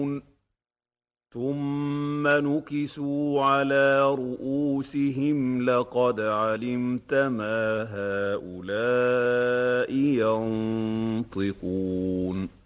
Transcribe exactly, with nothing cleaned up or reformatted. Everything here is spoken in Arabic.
ثُمَّ نُكِسُوا عَلَىٰ رُءُوسِهِمْ لَقَدْ عَلِمْتَ مَا هَٰؤُلَاءِ يَنطِقُونَ